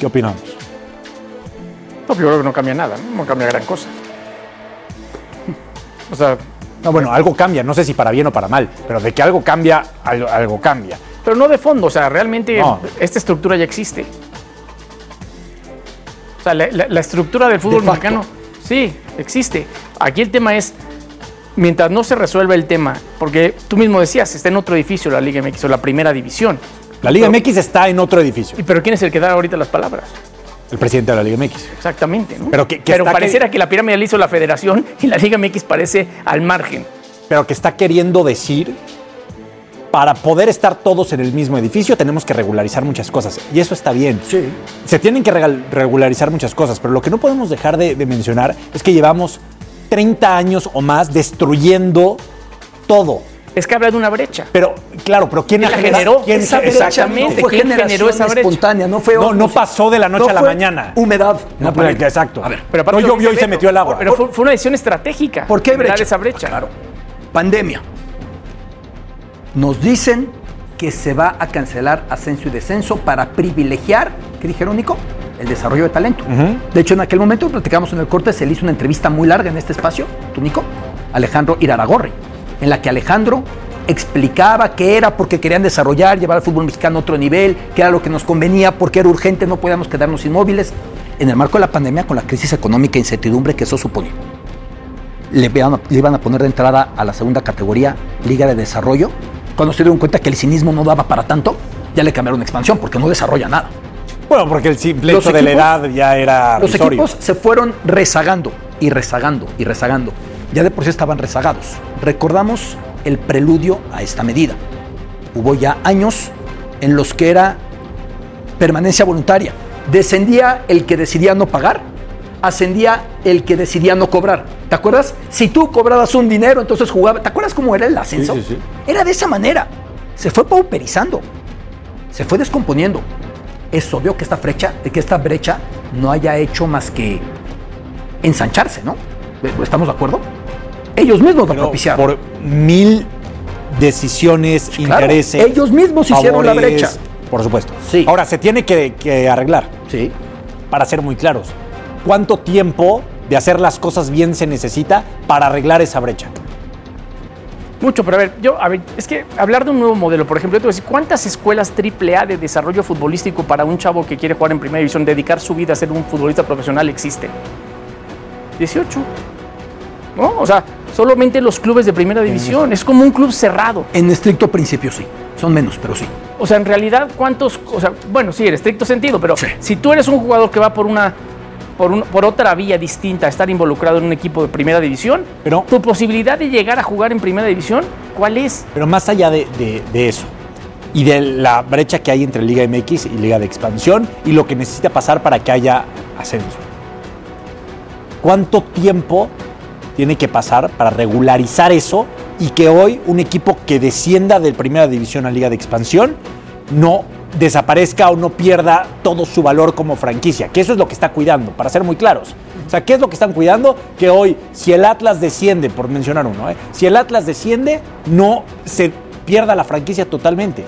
¿Qué opinamos? No, yo creo que no cambia nada, no cambia gran cosa. O sea... No, bueno, algo cambia, no sé si para bien o para mal, pero de que algo cambia, algo cambia. Pero no de fondo, o sea, realmente esta estructura ya existe. O sea, la estructura del fútbol mexicano, sí, existe. Aquí el tema es, mientras no se resuelva el tema, porque tú mismo decías, está en otro edificio la Liga MX o la primera división. La Liga MX está en otro edificio. ¿Pero quién es el que da ahorita las palabras? El presidente de la Liga MX. Exactamente, ¿no? Pero pareciera que la pirámide la hizo la federación y la Liga MX parece al margen. Pero que está queriendo decir, para poder estar todos en el mismo edificio tenemos que regularizar muchas cosas. Y eso está bien. Sí. Se tienen que regularizar muchas cosas, pero lo que no podemos dejar de mencionar es que llevamos 30 años o más destruyendo todo. Es que habla de una brecha. Pero, claro, pero ¿quién la generó? ¿Quién exactamente? ¿Quién generó esa brecha? Espontánea, no pasó de la noche a la mañana. Humedad. No, pero, exacto. A ver, pero no llovió y se metió el agua. Pero fue una decisión estratégica. ¿Por qué brecha? Esa brecha. Claro. Pandemia. Nos dicen que se va a cancelar ascenso y descenso para privilegiar, ¿qué dijeron, Nico? El desarrollo de talento. De hecho, en aquel momento, platicamos en el corte, se le hizo una entrevista muy larga en este espacio, tú, Nico, Alejandro Iraragorri, en la que Alejandro explicaba qué era porque querían desarrollar, llevar al fútbol mexicano a otro nivel, qué era lo que nos convenía, porque era urgente, no podíamos quedarnos inmóviles. En el marco de la pandemia, con la crisis económica e incertidumbre que eso suponía, le iban a poner de entrada a la segunda categoría, Liga de Desarrollo. Cuando se dieron cuenta que el cinismo no daba para tanto, ya le cambiaron expansión, porque no desarrolla nada. Bueno, porque el simple hecho de la edad ya era Los risorio. equipos se fueron rezagando y rezagando y rezagando. Ya de por sí estaban rezagados. Recordamos el preludio a esta medida. Hubo ya años en los que era permanencia voluntaria. Descendía el que decidía no pagar, ascendía el que decidía no cobrar. ¿Te acuerdas? Si tú cobrabas un dinero, entonces jugaba. ¿Te acuerdas cómo era el ascenso? Sí. Era de esa manera. Se fue pauperizando. Se fue descomponiendo. Es obvio que esta brecha no haya hecho más que ensancharse, ¿no? ¿Estamos de acuerdo? Ellos mismos lo propiciaron. Por 1000 decisiones, sí, claro, intereses. Ellos mismos hicieron la brecha. Por supuesto. Sí. Ahora, se tiene que arreglar. Sí. Para ser muy claros. ¿Cuánto tiempo de hacer las cosas bien se necesita para arreglar esa brecha? Mucho, pero a ver, es que hablar de un nuevo modelo, por ejemplo, yo te voy a decir, ¿cuántas escuelas AAA de desarrollo futbolístico para un chavo que quiere jugar en primera división, dedicar su vida a ser un futbolista profesional existen? 18. ¿No? O sea, solamente los clubes de primera división. Es como un club cerrado. En estricto principio sí. Son menos, pero sí. O sea, en realidad, ¿cuántos? O sea, bueno, sí, en estricto sentido, pero sí. Si tú eres un jugador que va por otra vía distinta a estar involucrado en un equipo de primera división, pero tu posibilidad de llegar a jugar en primera división, ¿cuál es? Pero más allá de eso y de la brecha que hay entre Liga MX y Liga de Expansión y lo que necesita pasar para que haya ascenso, ¿cuánto tiempo tiene que pasar para regularizar eso y que hoy un equipo que descienda de primera división a Liga de Expansión no desaparezca o no pierda todo su valor como franquicia? Que eso es lo que está cuidando, para ser muy claros. O sea, ¿qué es lo que están cuidando? Que hoy, si el Atlas desciende, por mencionar uno, si el Atlas desciende, no se pierda la franquicia totalmente.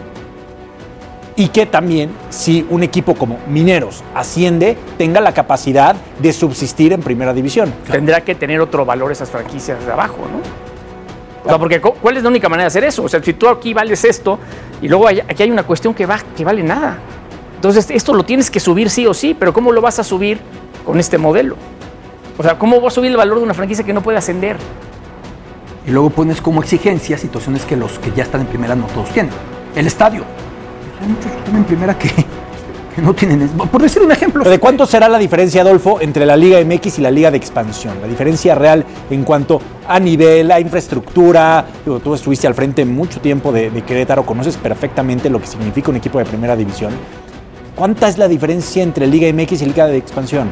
Y que también, si un equipo como Mineros asciende, tenga la capacidad de subsistir en primera división. Tendrá que tener otro valor esas franquicias de abajo, ¿no? O sea, porque ¿cuál es la única manera de hacer eso? O sea, si tú aquí vales esto y luego aquí hay una cuestión que vale nada. Entonces, esto lo tienes que subir sí o sí, pero ¿cómo lo vas a subir con este modelo? O sea, ¿cómo vas a subir el valor de una franquicia que no puede ascender? Y luego pones como exigencia situaciones que los que ya están en primera no todos tienen. El estadio. Hay muchos que están en primera que no tienen. Por decir un ejemplo. ¿De cuánto será la diferencia, Adolfo, entre la Liga MX y la Liga de Expansión? La diferencia real en cuanto a nivel, a infraestructura. Digo, tú estuviste al frente mucho tiempo de Querétaro, conoces perfectamente lo que significa un equipo de primera división. ¿Cuánta es la diferencia entre Liga MX y Liga de Expansión?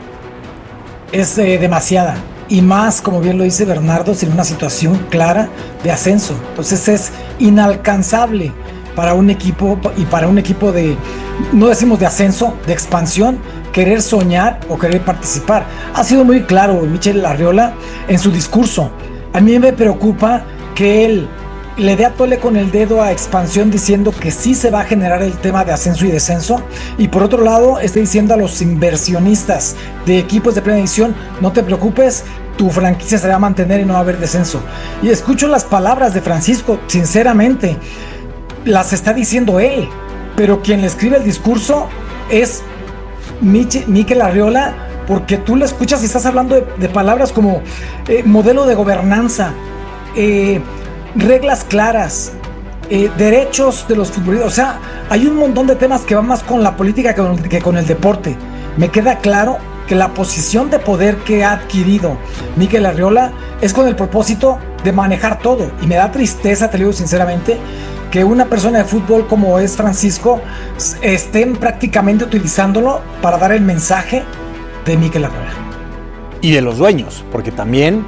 Es demasiada. Y más, como bien lo dice Bernardo, sin una situación clara de ascenso. Entonces es inalcanzable para un equipo y para un equipo de, no decimos de ascenso, de expansión, querer soñar o querer participar. Ha sido muy claro Michel Arriola en su discurso. A mí me preocupa que él le dé a tole con el dedo a Expansión diciendo que sí se va a generar el tema de ascenso y descenso, y por otro lado esté diciendo a los inversionistas de equipos de primera división, no te preocupes, tu franquicia se va a mantener y no va a haber descenso. Y escucho las palabras de Francisco, sinceramente, las está diciendo él, pero quien le escribe el discurso es Mikel Arriola, porque tú le escuchas y estás hablando de palabras como modelo de gobernanza, reglas claras, derechos de los futbolistas. O sea, hay un montón de temas que van más con la política que con el deporte. Me queda claro que la posición de poder que ha adquirido Mikel Arriola es con el propósito de manejar todo, y me da tristeza, te lo digo sinceramente, que una persona de fútbol como es Francisco estén prácticamente utilizándolo para dar el mensaje de Mikel Arriola. Y de los dueños, porque también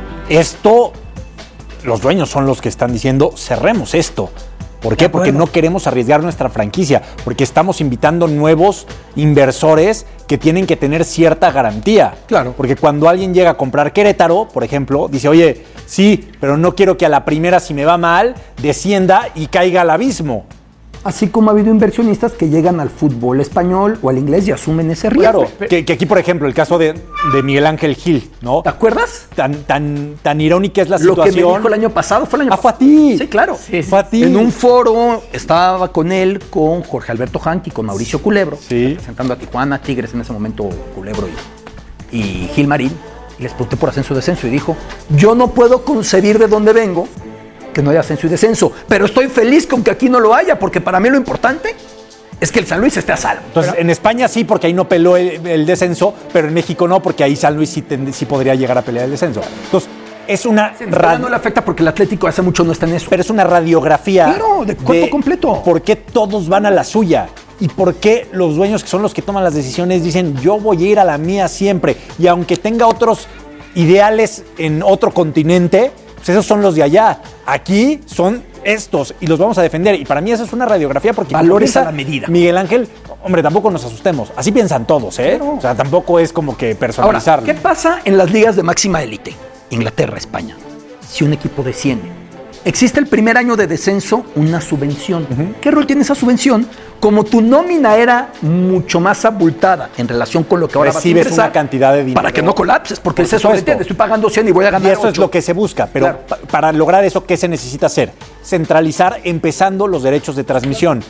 los dueños son los que están diciendo, cerremos esto. ¿Por qué? Porque no queremos arriesgar nuestra franquicia, porque estamos invitando nuevos inversores que tienen que tener cierta garantía. Claro. Porque cuando alguien llega a comprar Querétaro, por ejemplo, dice, oye, sí, pero no quiero que a la primera, si me va mal, descienda y caiga al abismo. Así como ha habido inversionistas que llegan al fútbol español o al inglés y asumen ese riesgo. Claro, que aquí, por ejemplo, el caso de Miguel Ángel Gil, ¿no? ¿Te acuerdas? Tan irónica es la Lo situación. que me dijo el año pasado fue el año pasado. Fue a ti. Sí, claro. Sí. Fue a ti. En un foro estaba con él, con Jorge Alberto Hank y con Mauricio Culebro, Sí. representando a Tijuana, Tigres en ese momento, Culebro y Gil Marín, y les pregunté por ascenso y descenso, y dijo, yo no puedo concebir de dónde vengo que no haya ascenso y descenso, pero estoy feliz con que aquí no lo haya, porque para mí lo importante es que el San Luis esté a salvo. Entonces, en España sí, porque ahí no peló el descenso, pero en México no, porque ahí San Luis sí podría llegar a pelear el descenso. Entonces, es una... No le afecta porque el Atlético hace mucho no está en eso. Pero es una radiografía... Claro, de cuerpo completo. ¿Por qué todos van a la suya? ¿Y por qué los dueños, que son los que toman las decisiones, dicen, yo voy a ir a la mía siempre? Y aunque tenga otros ideales en otro continente, pues esos son los de allá. Aquí son estos y los vamos a defender. Y para mí esa es una radiografía porque... Valores a la medida. Miguel Ángel, hombre, tampoco nos asustemos. Así piensan todos, ¿eh? Claro. O sea, tampoco es como que personalizarlo. Ahora, ¿qué pasa en las ligas de máxima élite? Inglaterra, España. Si un equipo desciende, existe el primer año de descenso una subvención. ¿Qué rol tiene esa subvención? Como tu nómina era mucho más abultada en relación con lo que ahora recibes vas a ingresar, una cantidad de dinero. para que no colapses, porque Por es eso, supuesto. estoy pagando 100 y voy a ganar Y eso 8. es lo que se busca, pero Claro. para lograr eso, ¿qué se necesita hacer? Centralizar, empezando los derechos de transmisión.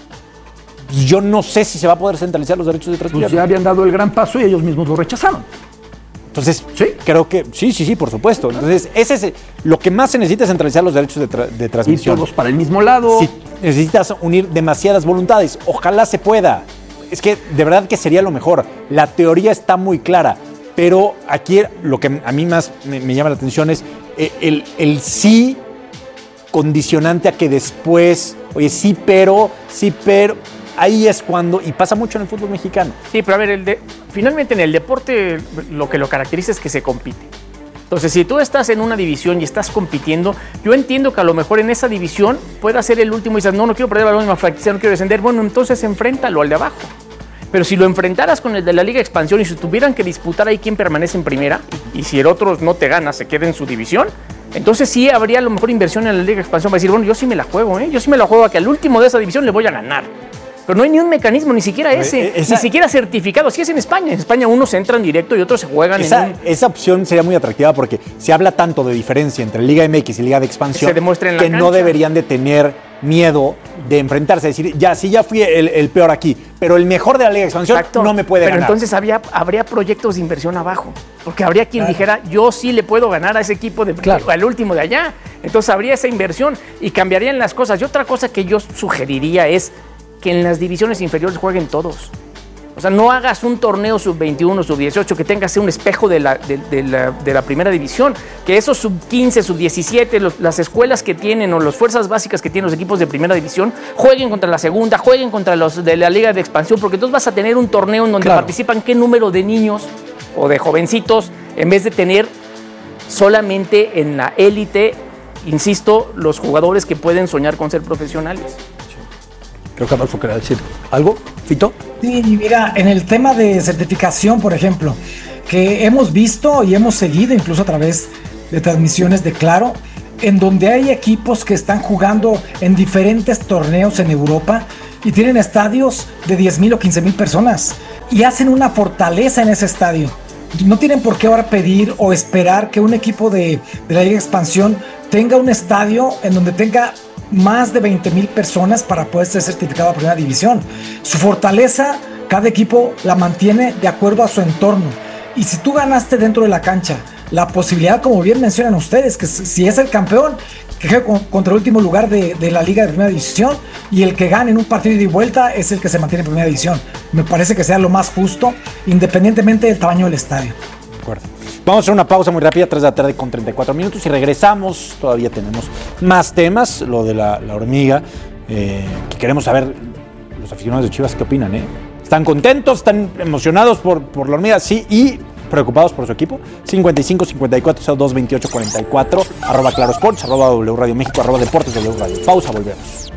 Yo no sé si se va a poder centralizar los derechos de transmisión. Pues ya habían dado el gran paso y ellos mismos lo rechazaron. Entonces, ¿Sí? creo que sí, por supuesto. Entonces, ese es lo que más se necesita, es centralizar los derechos de Y transmisión. todos para el mismo lado. Si necesitas unir demasiadas voluntades, ojalá se pueda. Es que de verdad que sería lo mejor. La teoría está muy clara, pero aquí lo que a mí más me llama la atención es el sí condicionante a que después, oye, sí, pero, ahí es cuando, y pasa mucho en el fútbol mexicano. Sí, pero a ver, finalmente en el deporte lo que lo caracteriza es que se compite. Entonces, si tú estás en una división y estás compitiendo, yo entiendo que a lo mejor en esa división pueda ser el último y dices, no quiero perder el balón en la franquicia, no quiero descender. Bueno, entonces enfréntalo al de abajo. Pero si lo enfrentaras con el de la Liga de Expansión y si tuvieran que disputar ahí quién permanece en primera, y si el otro no te gana, se queda en su división, entonces sí habría a lo mejor inversión en la Liga de Expansión para decir, bueno, yo sí me la juego, yo sí me la juego a que al último de esa división le voy a ganar. Pero no hay ni un mecanismo, ni siquiera ese, ni siquiera certificado. Sí es en España. En España unos entran directo y otros se juegan Esa opción sería muy atractiva porque se habla tanto de diferencia entre Liga MX y Liga de Expansión Se demuestra en la que no cancha. deberían de tener miedo de enfrentarse, decir, ya fui el peor aquí, pero el mejor de la Liga de Expansión Exacto. no me puede Pero ganar. entonces habría proyectos de inversión abajo. Porque habría quien dijera, yo sí le puedo ganar a ese equipo al último de allá. Entonces habría esa inversión y cambiarían las cosas. Y otra cosa que yo sugeriría es que en las divisiones inferiores jueguen todos. O sea, no hagas un torneo sub-21, sub-18 que tenga que ser un espejo de la primera división. Que esos sub-15, sub-17, las escuelas que tienen o las fuerzas básicas que tienen los equipos de primera división jueguen contra la segunda, jueguen contra los de la Liga de Expansión, porque entonces vas a tener un torneo en donde participan qué número de niños o de jovencitos, en vez de tener solamente en la élite, insisto, los jugadores que pueden soñar con ser profesionales. Creo que Adolfo quería decir algo. ¿Fito? Sí, mira, en el tema de certificación, por ejemplo, que hemos visto y hemos seguido incluso a través de transmisiones de Claro, en donde hay equipos que están jugando en diferentes torneos en Europa y tienen estadios de 10,000 o 15,000 personas y hacen una fortaleza en ese estadio. No tienen por qué ahora pedir o esperar que un equipo de la Liga de Expansión tenga un estadio en donde tenga más de 20,000 personas para poder ser certificado a Primera División. Su fortaleza, cada equipo la mantiene de acuerdo a su entorno. Y si tú ganaste dentro de la cancha la posibilidad, como bien mencionan ustedes, que si es el campeón, que juegue contra el último lugar de la Liga de Primera División, y el que gane en un partido de vuelta es el que se mantiene en Primera División. Me parece que sea lo más justo, independientemente del tamaño del estadio. De acuerdo. Vamos a hacer una pausa muy rápida, 3 de la tarde con 34 minutos, y regresamos. Todavía tenemos más temas, lo de la hormiga, que queremos saber los aficionados de Chivas qué opinan, ¿eh? ¿Están contentos? ¿Están emocionados por la hormiga? Sí, y preocupados por su equipo. 55 54 02 28 44 @Claro Sports, @W Radio México, @Deportes W Radio. Pausa, volvemos.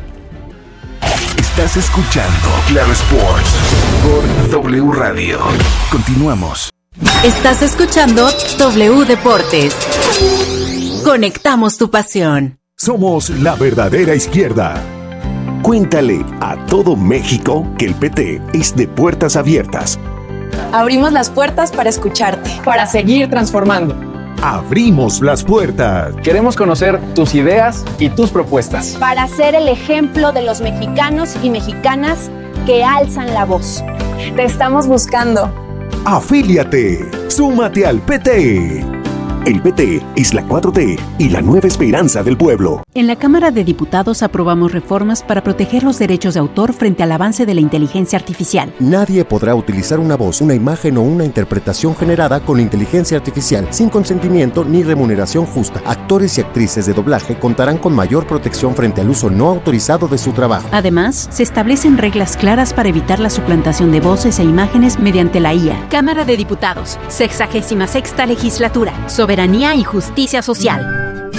Estás escuchando Claro Sports por W Radio. Continuamos. Estás escuchando W Deportes. Conectamos tu pasión. Somos la verdadera izquierda. Cuéntale a todo México que el PT es de puertas abiertas. Abrimos las puertas para escucharte. Para seguir transformando. Abrimos las puertas. Queremos conocer tus ideas y tus propuestas. Para ser el ejemplo de los mexicanos y mexicanas que alzan la voz. Te estamos buscando. Afíliate. Súmate al PT. El PT es la 4T y la nueva esperanza del pueblo. En la Cámara de Diputados aprobamos reformas para proteger los derechos de autor frente al avance de la inteligencia artificial. Nadie podrá utilizar una voz, una imagen o una interpretación generada con inteligencia artificial sin consentimiento ni remuneración justa. Actores y actrices de doblaje contarán con mayor protección frente al uso no autorizado de su trabajo. Además, se establecen reglas claras para evitar la suplantación de voces e imágenes mediante la IA. Cámara de Diputados, 66ª Legislatura. Soberanía y justicia social.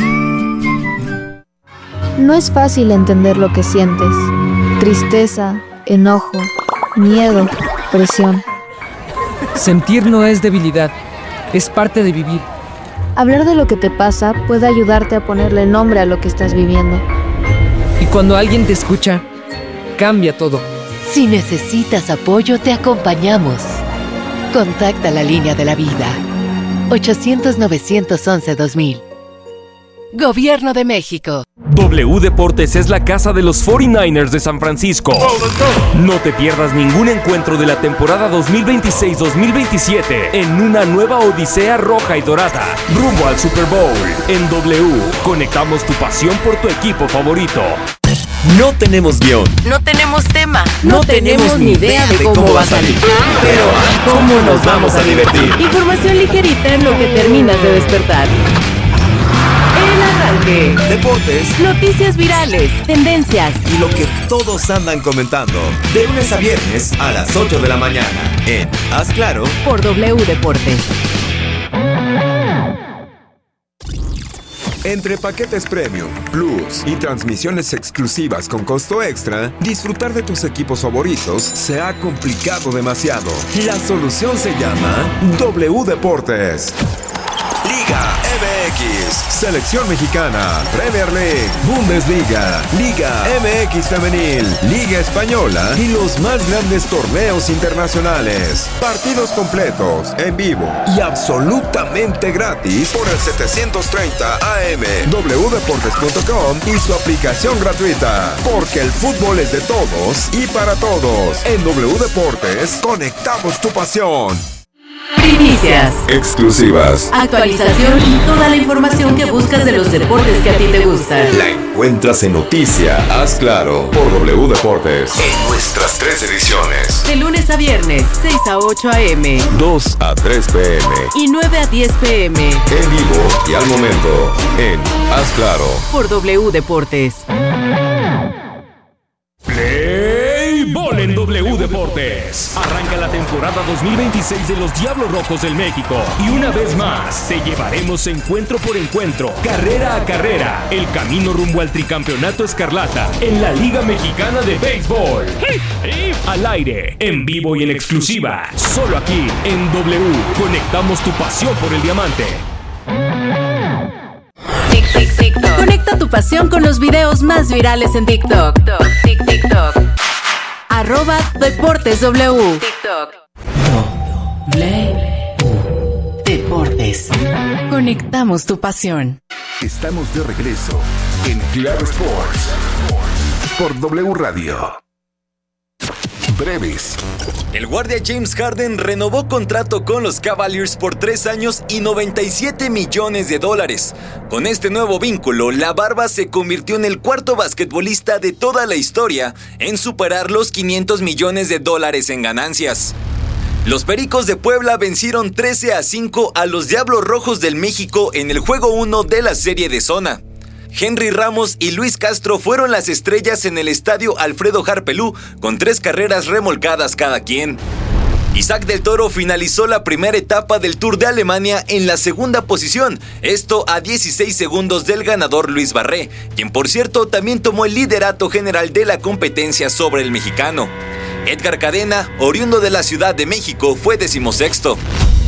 No es fácil entender lo que sientes. Tristeza, enojo, miedo, presión. Sentir no es debilidad, es parte de vivir. Hablar de lo que te pasa puede ayudarte a ponerle nombre a lo que estás viviendo. Y cuando alguien te escucha, cambia todo. Si necesitas apoyo, te acompañamos. Contacta la línea de la vida. 800-911-2000. Gobierno de México. W Deportes es la casa de los 49ers de San Francisco. No te pierdas ningún encuentro de la temporada 2026-2027 en una nueva odisea roja y dorada, rumbo al Super Bowl. En W, conectamos tu pasión por tu equipo favorito. No tenemos guión. No tenemos tema. No tenemos ni idea de cómo va a salir. Pero ¿cómo nos vamos a divertir? Información ligerita en lo que terminas de despertar. El arranque. Deportes. Noticias virales. Tendencias. Y lo que todos andan comentando. De lunes a viernes a las 8 de la mañana. En Haz Claro. Por W Deportes. Entre paquetes Premium, Plus y transmisiones exclusivas con costo extra, disfrutar de tus equipos favoritos se ha complicado demasiado. La solución se llama W Deportes. Liga MX, Selección Mexicana, Premier League, Bundesliga, Liga MX Femenil, Liga Española y los más grandes torneos internacionales. Partidos completos, en vivo y absolutamente gratis por el 730 AM, wdeportes.com y su aplicación gratuita. Porque el fútbol es de todos y para todos. En W Deportes, conectamos tu pasión. Primicias. Exclusivas. Actualización y toda la información que buscas de los deportes que a ti te gustan. La encuentras en Noticia Haz Claro por W Deportes. En nuestras 3 ediciones. De lunes a viernes, 6 a 8 a.m. 2 a 3 p.m. Y 9 a 10 p.m. En vivo y al momento en Haz Claro. Por W Deportes. Play Ball en W Deportes. Arranca la temporada 2026 de los Diablos Rojos del México. Y una vez más, te llevaremos encuentro por encuentro, carrera a carrera, el camino rumbo al tricampeonato escarlata en la Liga Mexicana de Béisbol. Al aire, en vivo y en exclusiva, solo aquí en W. Conectamos tu pasión por el diamante. TikTok. Conecta tu pasión con los videos más virales en TikTok. TikTok. @DeportesW. TikTok. Deportes. Conectamos tu pasión. Estamos de regreso en Claro Sports por W Radio. Breves. El guardia James Harden renovó contrato con los Cavaliers por 3 años y $97 millones. Con este nuevo vínculo, la Barba se convirtió en el cuarto basquetbolista de toda la historia en superar los $500 millones en ganancias. Los Pericos de Puebla vencieron 13-5 a los Diablos Rojos del México en el juego 1 de la serie de zona. Henry Ramos y Luis Castro fueron las estrellas en el estadio Alfredo Harpelú, con 3 carreras remolcadas cada quien. Isaac del Toro finalizó la primera etapa del Tour de Alemania en la segunda posición, esto a 16 segundos del ganador Luis Barré, quien por cierto también tomó el liderato general de la competencia sobre el mexicano. Edgar Cadena, oriundo de la Ciudad de México, fue 16º.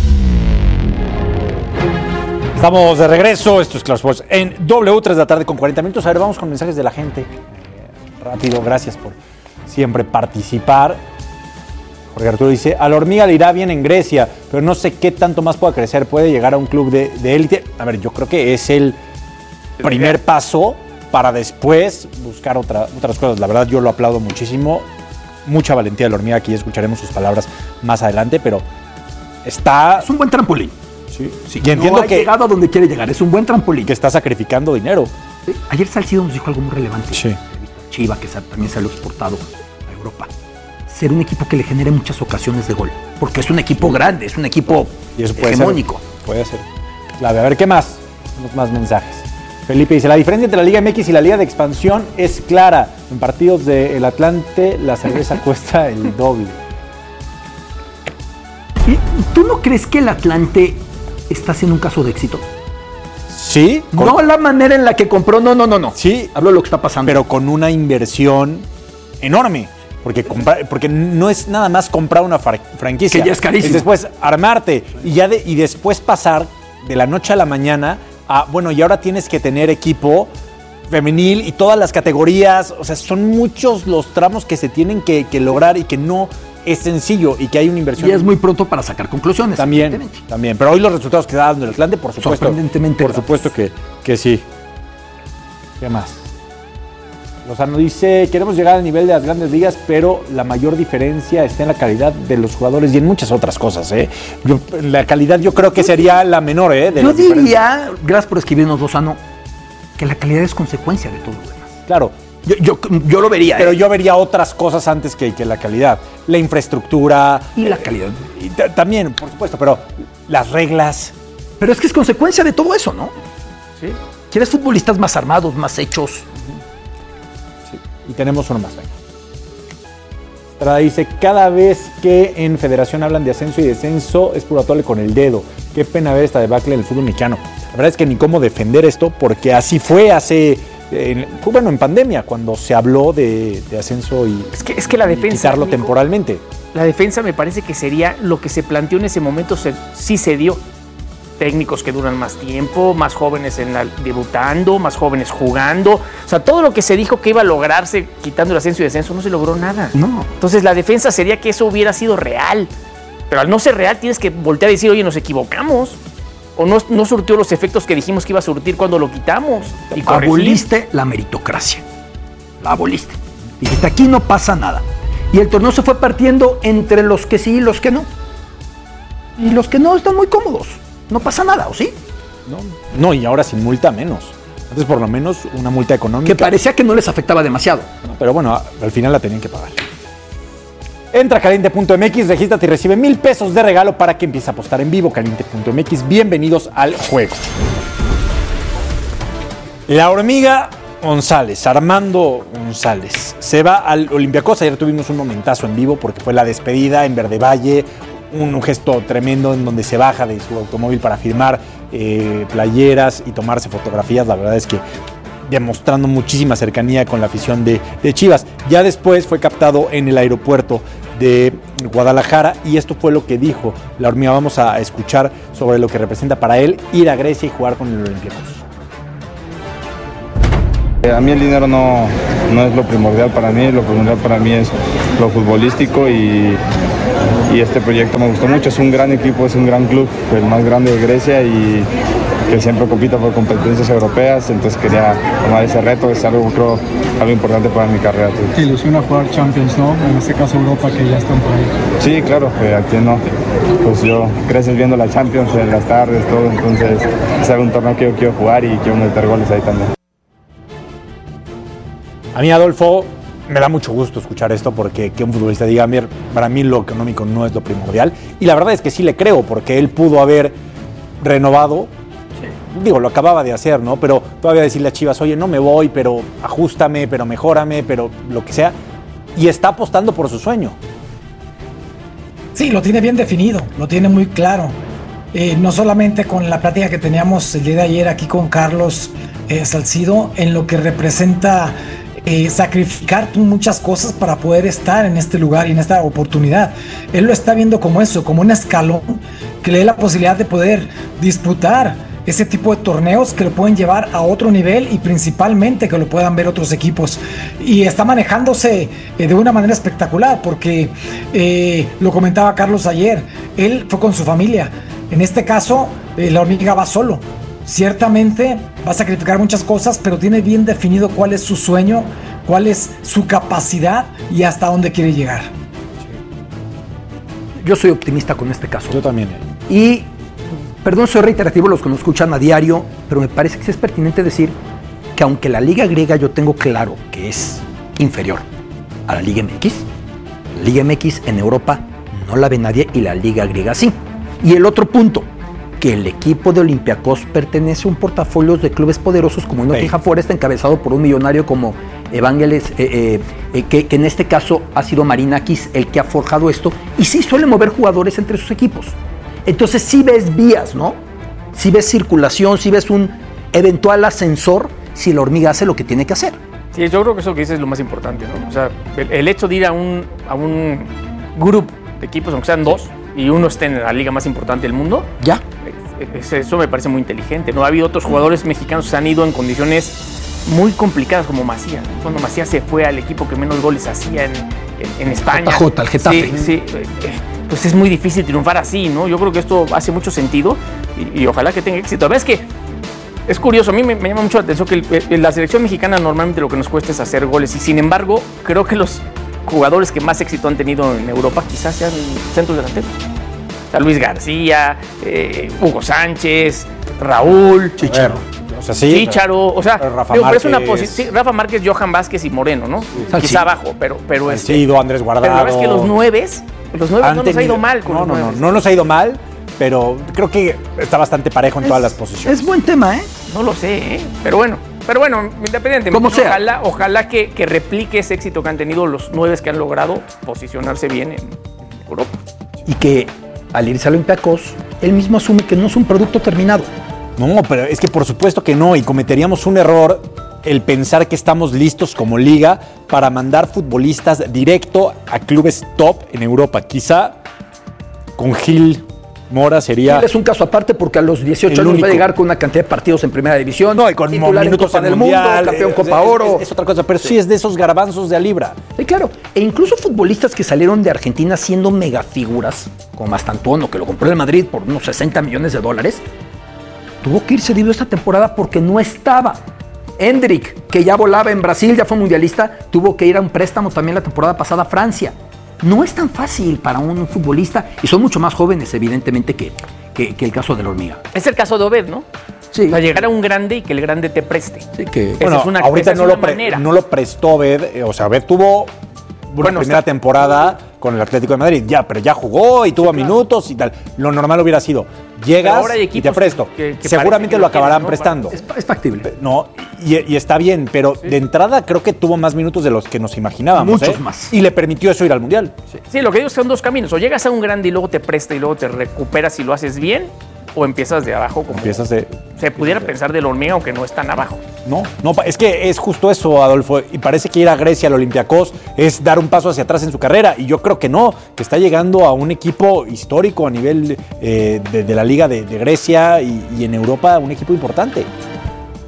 Estamos de regreso, esto es Claro Sports en W, 3 de la tarde con 40 minutos. A ver, vamos con mensajes de la gente. Rápido, gracias por siempre participar. Jorge Arturo dice, a la Hormiga le irá bien en Grecia, pero no sé qué tanto más pueda crecer. Puede llegar a un club de élite. A ver, yo creo que es el primer paso para después buscar otras cosas. La verdad, yo lo aplaudo muchísimo. Mucha valentía de la Hormiga, aquí escucharemos sus palabras más adelante, pero es un buen trampolín. Sí. Y entiendo que ha llegado a donde quiere llegar, es un buen trampolín. Que está sacrificando dinero. Sí. Ayer Salcido nos dijo algo muy relevante. Sí. Chiva, que también salió exportado a Europa. Ser un equipo que le genere muchas ocasiones de gol. Porque es un equipo grande, es un equipo hegemónico. Puede ser. Clave. A ver, ¿qué más? Unos más mensajes. Felipe dice, la diferencia entre la Liga MX y la Liga de Expansión es clara. En partidos del Atlante, la cerveza cuesta el doble. ¿Tú no crees que el Atlante está haciendo un caso de éxito? Sí. No la manera en la que compró, no. Sí. Hablo de lo que está pasando. Pero con una inversión enorme. Porque no es nada más comprar una franquicia. Que ya es carísimo. Es después armarte y después pasar de la noche a la mañana a, bueno, y ahora tienes que tener equipo femenil y todas las categorías. O sea, son muchos los tramos que se tienen que lograr y que no es sencillo y que hay una inversión. Y es muy pronto para sacar conclusiones. También. Pero hoy los resultados que está dando el Atlante, por supuesto. Sorprendentemente. Por supuesto que sí. ¿Qué más? Lozano dice, queremos llegar al nivel de las grandes ligas, pero la mayor diferencia está en la calidad de los jugadores y en muchas otras cosas. La calidad yo creo que sería la menor. Yo diría, gracias por escribirnos, Lozano, que la calidad es consecuencia de todo lo demás. Claro. Yo lo vería. Pero yo vería otras cosas antes que la calidad. La infraestructura. Y la calidad. Y también, por supuesto, pero las reglas. Pero es que es consecuencia de todo eso, ¿no? Sí. ¿Quieres futbolistas más armados, más hechos? Sí. Y tenemos uno más. Estrada dice, cada vez que en Federación hablan de ascenso y descenso es puro atole con el dedo. Qué pena ver esta debacle en el fútbol mexicano. La verdad es que ni cómo defender esto, porque así fue en pandemia, cuando se habló de ascenso y es que la defensa, quitarlo temporalmente. La defensa me parece que sería lo que se planteó en ese momento, sí se dio. Técnicos que duran más tiempo, más jóvenes debutando, más jóvenes jugando. O sea, todo lo que se dijo que iba a lograrse quitando el ascenso y descenso no se logró nada. No. Entonces la defensa sería que eso hubiera sido real. Pero al no ser real tienes que voltear y decir, oye, nos equivocamos. O no surtió los efectos que dijimos que iba a surtir cuando lo quitamos. Y aboliste la meritocracia. La aboliste. Dijiste, aquí no pasa nada. Y el torneo se fue partiendo entre los que sí y los que no. Y los que no están muy cómodos. No pasa nada, ¿o sí? No, y ahora sin multa menos. Antes por lo menos una multa económica. Que parecía que no les afectaba demasiado. Pero bueno, al final la tenían que pagar. Entra a caliente.mx, regístrate y recibe $1,000 de regalo para que empieces a apostar en vivo. Caliente.mx, bienvenidos al juego. La Hormiga González, Armando González, se va al Olympiacos. Ayer tuvimos un momentazo en vivo porque fue la despedida en Verde Valle. Un gesto tremendo en donde se baja de su automóvil para firmar playeras y tomarse fotografías. La verdad es que demostrando muchísima cercanía con la afición de Chivas. Ya después fue captado en el aeropuerto de Guadalajara y esto fue lo que dijo la Hormiga. Vamos a escuchar sobre lo que representa para él ir a Grecia y jugar con el Olympiacos. A mí el dinero no es lo primordial para mí es lo futbolístico y este proyecto me gustó mucho. Es un gran equipo, es un gran club, el más grande de Grecia y que siempre compita por competencias europeas, entonces quería tomar ese reto, es algo importante para mi carrera. ¿Te ilusiona jugar Champions, no? En este caso Europa, que ya están por ahí. Sí, claro, ¿a quién no? Pues yo creces viendo la Champions en las tardes, todo, entonces es un torneo que yo quiero jugar y quiero meter goles ahí también. A mí, Adolfo, me da mucho gusto escuchar esto porque que un futbolista diga, para mí lo económico no es lo primordial. Y la verdad es que sí le creo, porque él pudo haber renovado. Digo, lo acababa de hacer, ¿no? Pero todavía decirle a Chivas, oye, no me voy, pero ajústame, pero mejórame, pero lo que sea. Y está apostando por su sueño. Sí, lo tiene bien definido, lo tiene muy claro. No solamente con la plática que teníamos el día de ayer aquí con Carlos Salcido, en lo que representa sacrificar muchas cosas para poder estar en este lugar y en esta oportunidad. Él lo está viendo como eso, como un escalón que le dé la posibilidad de poder disputar ese tipo de torneos que lo pueden llevar a otro nivel y principalmente que lo puedan ver otros equipos. Y está manejándose de una manera espectacular porque lo comentaba Carlos ayer, él fue con su familia. En este caso, la hormiga va solo. Ciertamente va a sacrificar muchas cosas, pero tiene bien definido cuál es su sueño, cuál es su capacidad y hasta dónde quiere llegar. Yo soy optimista con este caso. Yo también. Y perdón, soy reiterativo los que nos escuchan a diario, pero me parece que es pertinente decir que aunque la Liga Griega yo tengo claro que es inferior a la Liga MX en Europa no la ve nadie y la Liga Griega sí. Y el otro punto, que el equipo de Olympiacos pertenece a un portafolio de clubes poderosos como el Nottingham Forest, encabezado por un millonario como Evangelos, que en este caso ha sido Marinakis el que ha forjado esto, y sí suele mover jugadores entre sus equipos. Entonces sí ves vías, ¿no? Sí ves circulación, sí ves un eventual ascensor si la hormiga hace lo que tiene que hacer. Sí, yo creo que eso que dices es lo más importante, ¿no? O sea, el hecho de ir a un grupo de equipos, aunque sean dos, y uno esté en la liga más importante del mundo, ya. Eso me parece muy inteligente, ¿no? Ha habido otros jugadores mexicanos que se han ido en condiciones muy complicadas como Macías. Cuando Macías se fue al equipo que menos goles hacía en España. JJ, al Getafe. Sí, pues es muy difícil triunfar así, ¿no? Yo creo que esto hace mucho sentido y ojalá que tenga éxito. A ver, es que es curioso, a mí me llama mucho la atención que la selección mexicana normalmente lo que nos cuesta es hacer goles y sin embargo creo que los jugadores que más éxito han tenido en Europa quizás sean centros delanteros. O sea, Luis García, Hugo Sánchez, Raúl, Chicharo. Chicharo, o sea, Rafa digo, Márquez. Pero es una posición. Rafa Márquez, Johan Vázquez y Moreno, ¿no? Sí. Quizá abajo, pero Andrés Guardado. Pero la verdad es que los nueve no nos ha ido mal con los nueves. No nos ha ido mal, pero creo que está bastante parejo en todas las posiciones. Es buen tema, ¿eh? No lo sé, ¿eh? Pero bueno, independientemente, como sea. Ojalá que replique ese éxito que han tenido los nueve que han logrado posicionarse bien en Europa. Y que al irse a Olympiacos, él mismo asume que no es un producto terminado. No, pero es que por supuesto que no, y cometeríamos un error el pensar que estamos listos como liga para mandar futbolistas directo a clubes top en Europa. Quizá con Gil Mora sería... Gil es un caso aparte porque a los 18 años va a llegar con una cantidad de partidos en primera división. No, y con minutos en el mundo, campeón Copa Oro. Es otra cosa, pero sí es de esos garbanzos de a libra. Sí, claro. E incluso futbolistas que salieron de Argentina siendo megafiguras, como Mastantuono, que lo compró el Madrid por unos $60 millones, tuvo que ir cedido esta temporada porque no estaba. Hendrik, que ya volaba en Brasil, ya fue mundialista, tuvo que ir a un préstamo también la temporada pasada a Francia. No es tan fácil para un futbolista, y son mucho más jóvenes, evidentemente, que el caso de la hormiga. Es el caso de Obed, ¿no? Sí. O sea, llegar a un grande y que el grande te preste. Sí, que... Bueno, ahorita no lo prestó Obed, o sea, Obed tuvo una primera temporada con el Atlético de Madrid, pero ya jugó y tuvo minutos y tal. Lo normal hubiera sido, llegas y te presto. Que seguramente lo acabarán prestando. Es factible. No, y está bien, pero de entrada creo que tuvo más minutos de los que nos imaginábamos. Muchos más. Y le permitió eso ir al Mundial. Sí, lo que digo es que son dos caminos. O llegas a un grande y luego te presta y luego te recuperas y lo haces bien, o empiezas de abajo como se pudiera pensar de la hormiga, aunque no es tan abajo. No, es que es justo eso, Adolfo, y parece que ir a Grecia, al Olympiacos, es dar un paso hacia atrás en su carrera, y yo creo que no, que está llegando a un equipo histórico a nivel de la Liga de Grecia y en Europa, un equipo importante.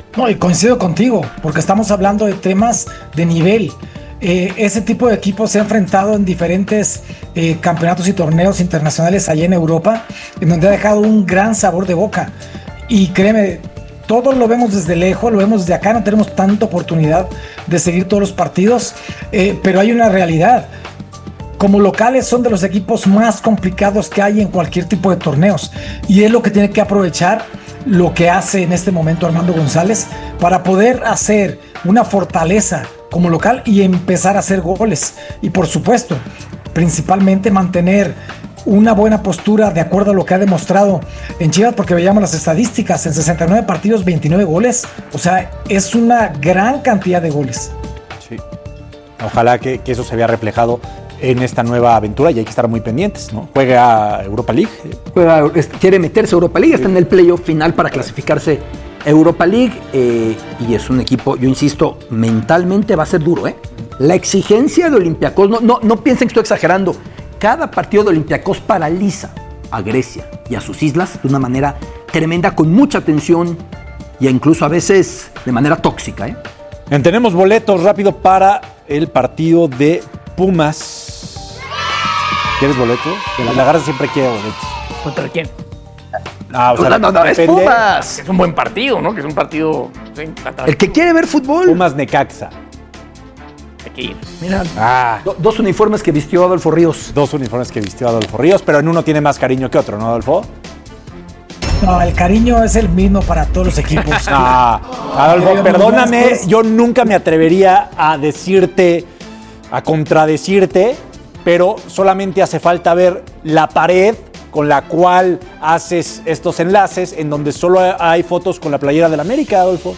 No, y coincido contigo, porque estamos hablando de temas de nivel. Ese tipo de equipos se ha enfrentado en diferentes campeonatos y torneos internacionales allá en Europa, en donde ha dejado un gran sabor de boca. Y créeme, todos lo vemos desde lejos, lo vemos desde acá, no tenemos tanta oportunidad de seguir todos los partidos, pero hay una realidad. Como locales son de los equipos más complicados que hay en cualquier tipo de torneos, y es lo que tiene que aprovechar lo que hace en este momento Armando González para poder hacer una fortaleza como local y empezar a hacer goles. Y por supuesto, principalmente mantener una buena postura de acuerdo a lo que ha demostrado en Chivas, porque veíamos las estadísticas, en 69 partidos, 29 goles. O sea, es una gran cantidad de goles. Sí. Ojalá que eso se vea reflejado en esta nueva aventura, y hay que estar muy pendientes, ¿no? Juega Europa League. Quiere meterse a Europa League, está en el playoff final para clasificarse Europa League, y es un equipo, yo insisto, mentalmente va a ser duro, ¿eh? La exigencia de Olympiacos, no piensen que estoy exagerando, cada partido de Olympiacos paraliza a Grecia y a sus islas de una manera tremenda, con mucha tensión e incluso a veces de manera tóxica, ¿eh? Tenemos boletos rápido para el partido de Pumas. ¿Quieres boletos? La Garza siempre quiere boletos. ¿Contra quién? No, es Pumas. Es un buen partido, ¿no? Que es un partido... Sí, el que quiere ver fútbol. Pumas Necaxa. Hay que ir. Mira, dos uniformes que vistió Adolfo Ríos. Dos uniformes que vistió Adolfo Ríos, pero en uno tiene más cariño que otro, ¿no, Adolfo? No, el cariño es el mismo para todos los equipos. Adolfo, perdóname, yo nunca me atrevería a decirte, a contradecirte, pero solamente hace falta ver la pared con la cual haces estos enlaces, en donde solo hay fotos con la playera del América, Adolfo.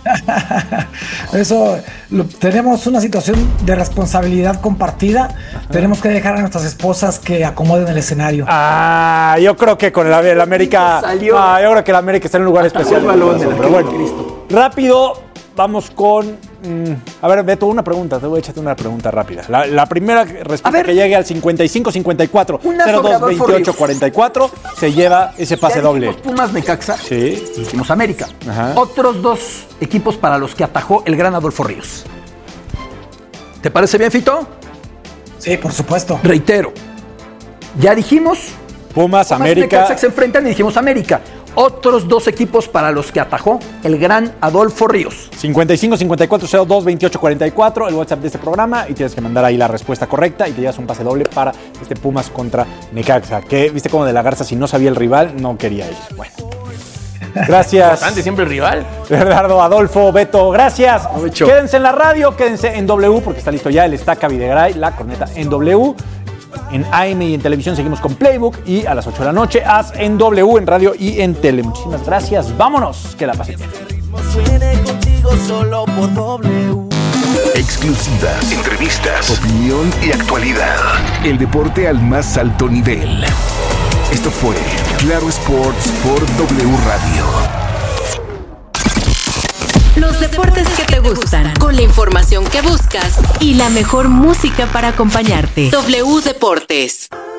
Eso, tenemos una situación de responsabilidad compartida. Tenemos que dejar a nuestras esposas que acomoden el escenario. Yo creo que con el América yo creo que el América está en un lugar especial. Pero bueno, rápido, vamos con a ver, Beto, una pregunta. Te voy a echarte una pregunta rápida. La primera respuesta que llegue al 55-54 02-28-44 se lleva ese pase doble. Pumas Necaxa. Sí. Dijimos América. Ajá. Otros dos equipos para los que atajó el gran Adolfo Ríos. ¿Te parece bien, Fito? Sí, por supuesto. Reitero. Ya dijimos Pumas América. Necaxa se enfrentan y dijimos América. Otros dos equipos para los que atajó el gran Adolfo Ríos. 55-54-02-28-44, el WhatsApp de este programa, y tienes que mandar ahí la respuesta correcta y te llevas un pase doble para este Pumas contra Necaxa. Que viste como de la Garza, si no sabía el rival, no quería ir. Bueno. Gracias. Importante siempre el rival. Bernardo, Adolfo, Beto, gracias. Quédense en la radio, quédense en W, porque está listo ya el Estaca Videgaray, la corneta en W. En AM y en televisión seguimos con Playbook, y a las 8 de la noche haz en W, en radio y en tele. Muchísimas gracias. Vámonos. Que la pasen bien. Exclusivas, entrevistas, opinión y actualidad. El deporte al más alto nivel. Esto fue Claro Sports por W Radio. Los deportes que te gustan, con la información que buscas y la mejor música para acompañarte. W Deportes.